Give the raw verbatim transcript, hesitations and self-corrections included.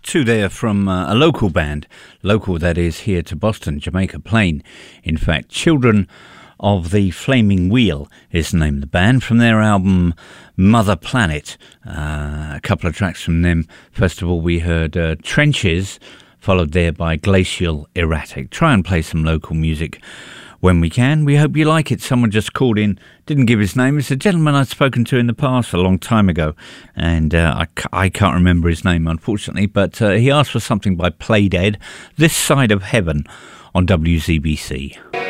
two there from uh, a local band, local that is here to Boston, Jamaica Plain. In fact, Children of the Flaming Wheel is the name of the band, from their album Mother Planet. Uh, a couple of tracks from them. First of all, we heard uh, Trenches, followed there by Glacial Erratic. Try and play some local music when we can. We hope you like it. Someone just called in, didn't give his name. It's a gentleman I'd spoken to in the past a long time ago, and uh, I, c- I can't remember his name, unfortunately, but uh, he asked for something by Play Dead, This Side of Heaven, on W Z B C.